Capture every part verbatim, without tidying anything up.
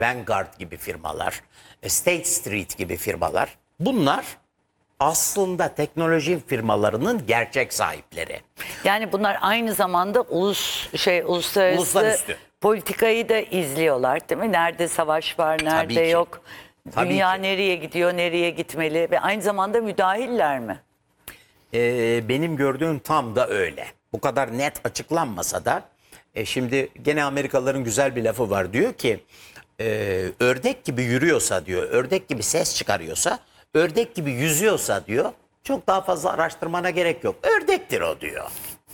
Vanguard gibi firmalar, State Street gibi firmalar, bunlar aslında teknoloji firmalarının gerçek sahipleri. Yani bunlar aynı zamanda ulus şey uluslararası Uluslararası. politikayı da izliyorlar, değil mi? Nerede savaş var, nerede Tabii ki. yok. Tabii Dünya ki. nereye gidiyor, nereye gitmeli ve aynı zamanda müdahiller mi? Ee, benim gördüğüm tam da öyle. Bu kadar net açıklanmasa da e, şimdi gene Amerikalıların güzel bir lafı var. Diyor ki e, ördek gibi yürüyorsa diyor, ördek gibi ses çıkarıyorsa, ördek gibi yüzüyorsa diyor, çok daha fazla araştırmana gerek yok. Ördektir o diyor.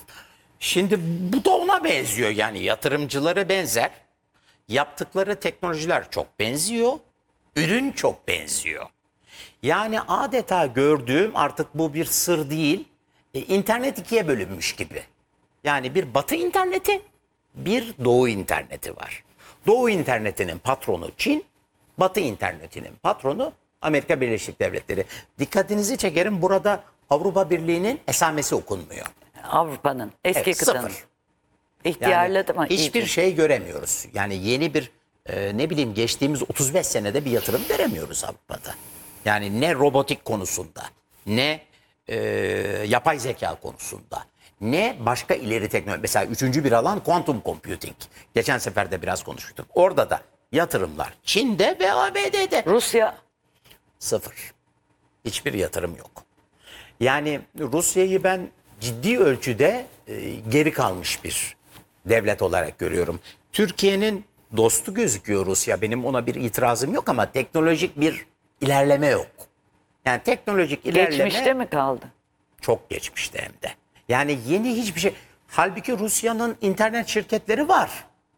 Şimdi bu da ona benziyor, yani yatırımcılara benzer. Yaptıkları teknolojiler çok benziyor. Ürün çok benziyor. Yani adeta gördüğüm, artık bu bir sır değil, e, internet ikiye bölünmüş gibi. Yani bir batı interneti, bir doğu interneti var. Doğu internetinin patronu Çin, batı internetinin patronu Amerika Birleşik Devletleri. Dikkatinizi çekerim, burada Avrupa Birliği'nin esamesi okunmuyor. Avrupa'nın, eski Evet, kıtanın. sıfır. İhtiyarladı mı? Hiçbir iyice? şey göremiyoruz. Yani yeni bir e, ne bileyim geçtiğimiz otuz beş senede bir yatırım göremiyoruz Avrupa'da. Yani ne robotik konusunda, ne e, yapay zeka konusunda, ne başka ileri teknoloji. Mesela üçüncü bir alan quantum computing. Geçen sefer de biraz konuştuk. Orada da yatırımlar Çin'de ve A B D'de. Rusya Sıfır. Hiçbir yatırım yok. Yani Rusya'yı ben ciddi ölçüde e, geri kalmış bir devlet olarak görüyorum. Türkiye'nin dostu gözüküyor Rusya. Benim ona bir itirazım yok ama teknolojik bir ilerleme yok. Yani teknolojik ilerleme geçmişte mi kaldı? çok geçmişte hem de. Yani yeni hiçbir şey. Halbuki Rusya'nın internet şirketleri var.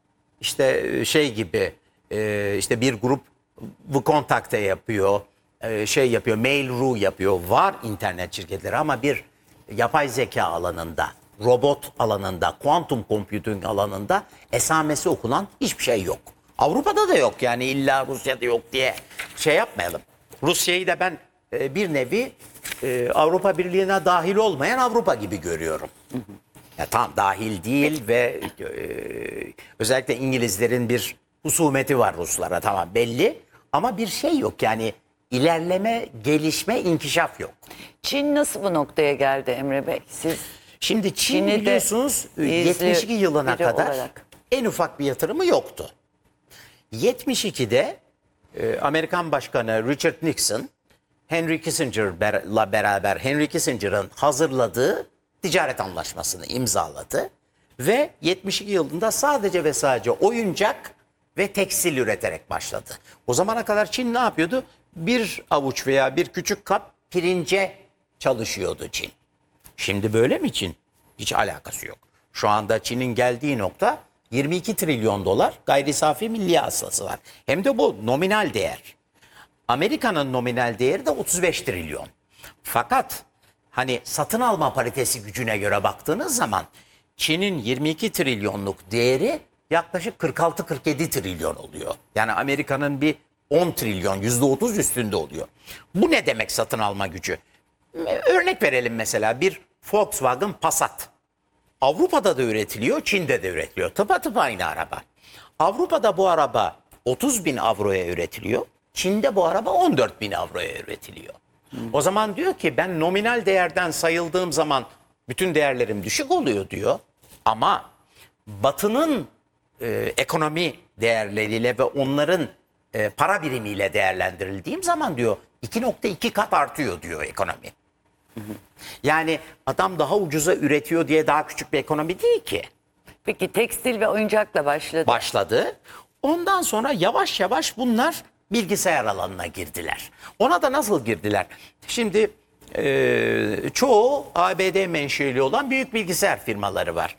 İşte şey gibi, e, işte bir grup Vkontakte yapıyor, e, şey yapıyor, Mail.ru yapıyor. Var internet şirketleri ama bir yapay zeka alanında, robot alanında, quantum computing alanında esamesi okunan hiçbir şey yok. Avrupa'da da yok, yani illa Rusya'da yok diye şey yapmayalım. Rusya'yı da ben e, bir nevi e, Avrupa Birliği'ne dahil olmayan Avrupa gibi görüyorum. Ya tam dahil değil ve e, özellikle İngilizlerin bir husumeti var Ruslara, tamam belli, ama bir şey yok, yani ilerleme, gelişme, inkişaf yok. Çin nasıl bu noktaya geldi Emre Bey? Siz Şimdi Çin Çin'i de biliyorsunuz izli yetmiş iki yılına biri kadar olarak. en ufak bir yatırımı yoktu. yetmiş ikide e, Amerikan Başkanı Richard Nixon, Henry Kissinger'la beraber Henry Kissinger'ın hazırladığı ticaret anlaşmasını imzaladı. Ve yetmiş iki yılında sadece ve sadece oyuncak ve tekstil üreterek başladı. O zamana kadar Çin ne yapıyordu? Bir avuç veya bir küçük kap pirince çalışıyordu Çin. Şimdi böyle mi Çin? Hiç alakası yok. Şu anda Çin'in geldiği nokta yirmi iki trilyon dolar gayri safi milli hasılası var. Hem de bu nominal değer. Amerika'nın nominal değeri de otuz beş trilyon. Fakat hani satın alma paritesi gücüne göre baktığınız zaman Çin'in yirmi iki trilyonluk değeri yaklaşık kırk altı kırk yedi trilyon oluyor. Yani Amerika'nın bir on trilyon, yüzde otuz üstünde oluyor. Bu ne demek satın alma gücü? Örnek verelim, mesela bir Volkswagen Passat. Avrupa'da da üretiliyor, Çin'de de üretiliyor. Tıpatıp aynı araba. Avrupa'da bu araba otuz bin avroya üretiliyor. Çin'de bu araba on dört bin avroya üretiliyor. Hmm. O zaman diyor ki ben nominal değerden sayıldığım zaman bütün değerlerim düşük oluyor diyor. Ama Batı'nın e, ekonomi değerleriyle ve onların e, para birimiyle değerlendirildiğim zaman diyor iki nokta iki kat artıyor diyor ekonomi. Hı hı. Yani adam daha ucuza üretiyor diye daha küçük bir ekonomi değil ki. Peki tekstil ve oyuncakla başladı. Başladı. Ondan sonra yavaş yavaş bunlar bilgisayar alanına girdiler. Ona da nasıl girdiler? Şimdi e, çoğu A B D menşeli olan büyük bilgisayar firmaları var.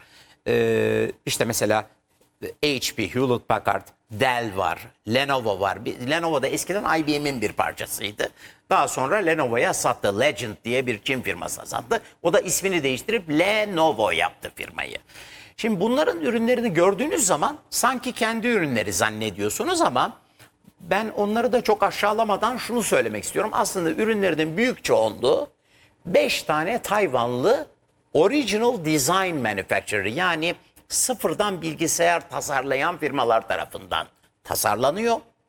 E, işte mesela H P, Hewlett Packard, Dell var, Lenovo var. Lenovo da eskiden I B M'in bir parçasıydı. Daha sonra Lenovo'ya sattı. Legend diye bir Çin firmasına sattı. O da ismini değiştirip Lenovo yaptı firmayı. Şimdi bunların ürünlerini gördüğünüz zaman sanki kendi ürünleri zannediyorsunuz ama ben onları da çok aşağılamadan şunu söylemek istiyorum. Aslında ürünlerinin büyük çoğunluğu beş tane Tayvanlı Original Design Manufacturer, yani sıfırdan bilgisayar tasarlayan firmalar tarafından tasarlanıyor